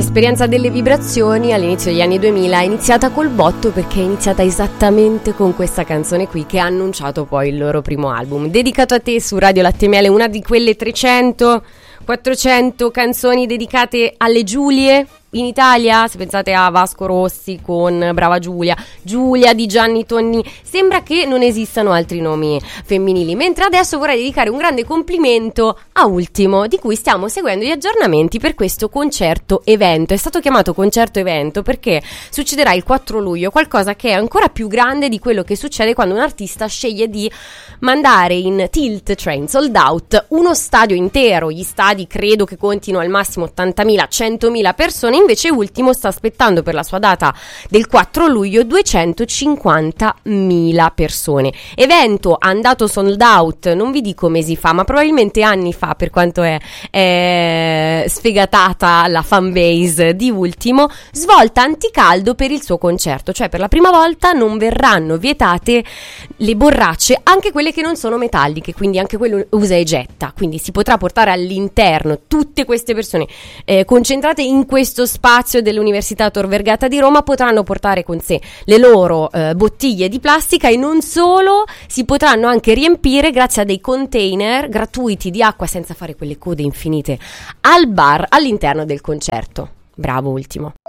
L'esperienza delle vibrazioni all'inizio degli anni 2000 è iniziata col botto, perché è iniziata esattamente con questa canzone qui, che ha annunciato poi il loro primo album. Dedicato a te su Radio Latte e Miele, una di quelle 300-400 canzoni dedicate alle Giulie in Italia. Se pensate a Vasco Rossi con Brava Giulia, Giulia di Gianni Tonni, sembra che non esistano altri nomi femminili. Mentre adesso vorrei dedicare un grande complimento a Ultimo, di cui stiamo seguendo gli aggiornamenti per questo concerto evento. È stato chiamato concerto evento perché succederà il 4 luglio, qualcosa che è ancora più grande di quello che succede quando un artista sceglie di mandare in tilt, cioè in sold out, uno stadio intero. Gli stadi credo che contino al massimo 80.000, 100.000 persone. Invece Ultimo sta aspettando per la sua data del 4 luglio 250.000 persone. Evento andato sold out, non vi dico mesi fa, ma probabilmente anni fa, per quanto è sfegatata la fanbase di Ultimo. Svolta anticaldo per il suo concerto, cioè per la prima volta non verranno vietate le borracce, anche quelle che non sono metalliche, quindi anche quello usa e getta. Quindi si potrà portare all'interno tutte queste persone concentrate in questo spazio dell'Università Tor Vergata di Roma. Potranno portare con sé le loro bottiglie di plastica, e non solo, si potranno anche riempire grazie a dei container gratuiti di acqua, senza fare quelle code infinite al bar all'interno del concerto. Bravo Ultimo.